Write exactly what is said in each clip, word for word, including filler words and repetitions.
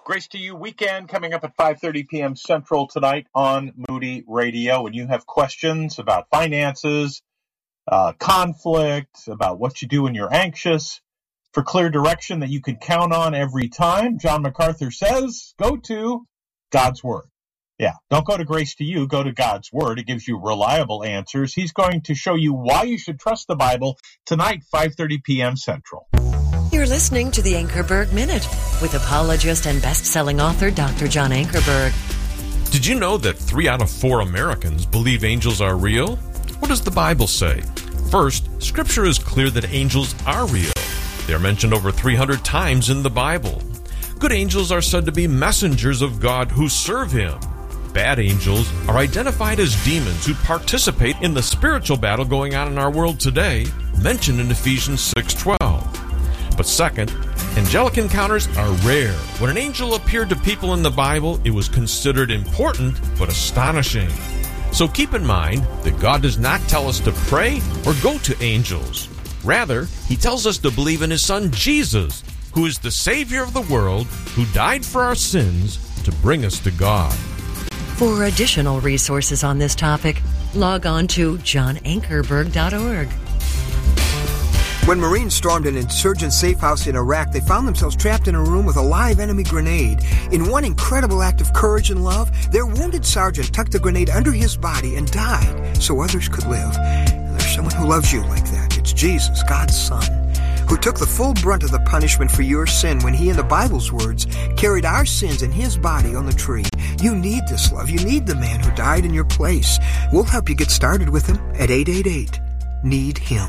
Grace to You weekend coming up at five thirty p.m. Central tonight on Moody Radio. When you have questions about finances, uh, conflict, about what you do when you're anxious, for clear direction that you can count on every time, John MacArthur says, go to God's Word. Yeah, don't go to Grace to You, go to God's Word. It gives you reliable answers. He's going to show you why you should trust the Bible tonight, five thirty p.m. Central. You're listening to the Ankerberg Minute with apologist and best-selling author Doctor John Ankerberg. Did you know that three out of four Americans believe angels are real? What does the Bible say? First, Scripture is clear that angels are real. They are mentioned over three hundred times in the Bible. Good angels are said to be messengers of God who serve Him. Bad angels are identified as demons who participate in the spiritual battle going on in our world today, mentioned in Ephesians six twelve. But second, angelic encounters are rare. When an angel appeared to people in the Bible, it was considered important but astonishing. So keep in mind that God does not tell us to pray or go to angels. Rather, He tells us to believe in His Son Jesus, who is the Savior of the world, who died for our sins to bring us to God. For additional resources on this topic, log on to john ankerberg dot org. When Marines stormed an insurgent safe house in Iraq, they found themselves trapped in a room with a live enemy grenade. In one incredible act of courage and love, their wounded sergeant tucked the grenade under his body and died so others could live. And there's someone who loves you like that. It's Jesus, God's Son, who took the full brunt of the punishment for your sin when He, in the Bible's words, carried our sins in His body on the tree. You need this love. You need the man who died in your place. We'll help you get started with Him at eight eight eight, need him.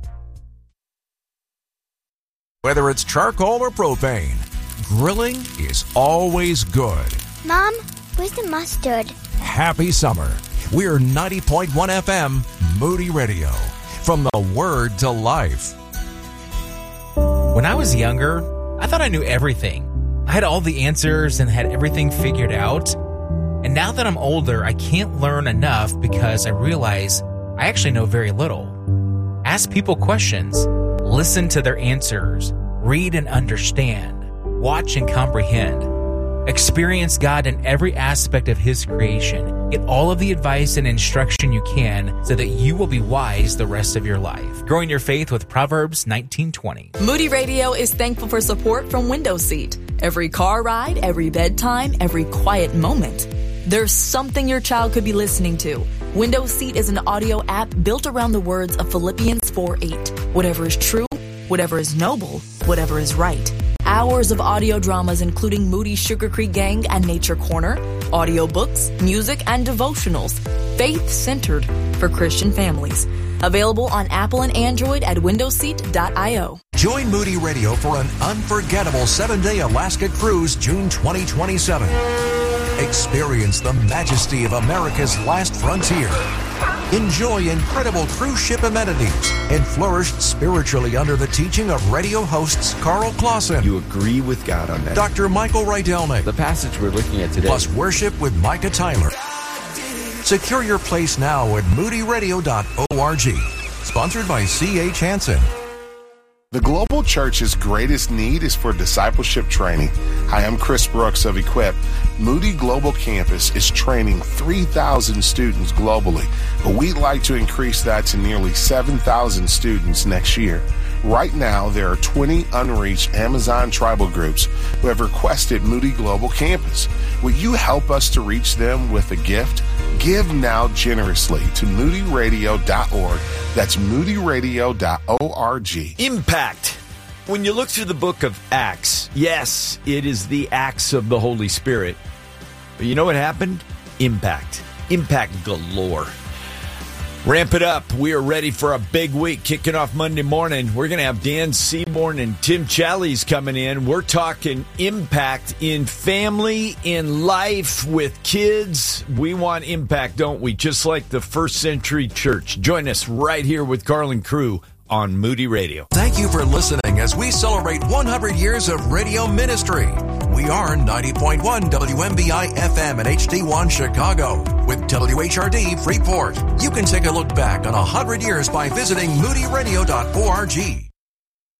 Whether it's charcoal or propane, grilling is always good. Mom, where's the mustard? Happy summer. We're ninety point one F M, Moody Radio. From the Word to Life. When I was younger, I thought I knew everything. I had all the answers and had everything figured out. And now that I'm older, I can't learn enough because I realize I actually know very little. Ask people questions. Listen to their answers. Read and understand. Watch and comprehend. Experience God in every aspect of His creation. Get all of the advice and instruction you can so that you will be wise the rest of your life. Growing your faith with Proverbs nineteen twenty. Moody Radio is thankful for support from Window Seat. Every car ride, every bedtime, every quiet moment. There's something your child could be listening to. Window Seat is an audio app built around the words of Philippians four eight. Whatever is true, whatever is noble, whatever is right. Hours of audio dramas including Moody Sugar Creek Gang and Nature Corner, audiobooks, music, and devotionals. Faith-centered for Christian families. Available on Apple and Android at window seat dot io. Join Moody Radio for an unforgettable seven-day Alaska cruise June twenty twenty-seven. Experience the majesty of America's last frontier. Enjoy incredible cruise ship amenities and flourish spiritually under the teaching of radio hosts Carl Clausen. You agree with God on that. Doctor Michael Rydelnik. The passage we're looking at today. Plus worship with Micah Tyler. Secure your place now at moody radio dot org. Sponsored by C H Hansen. The Global Church's greatest need is for discipleship training. Hi, I'm Chris Brooks of Equip. Moody Global Campus is training three thousand students globally, but we'd like to increase that to nearly seven thousand students next year. Right now, there are twenty unreached Amazon tribal groups who have requested Moody Global Campus. Will you help us to reach them with a gift? Give now generously to moody radio dot org. That's moody radio dot org. Impact. When you look through the book of Acts, yes, it is the acts of the Holy Spirit. But you know what happened? Impact. Impact galore. Ramp it up. We are ready for a big week kicking off Monday morning. We're going to have Dan Seaborn and Tim Challies coming in. We're talking impact in family, in life, with kids. We want impact, don't we? Just like the first century church. Join us right here with Carl and crew on Moody Radio. Thank you for listening as we celebrate one hundred years of radio ministry. We are ninety point one W M B I F M and H D one Chicago with W H R D Freeport. You can take a look back on one hundred years by visiting moody radio dot org.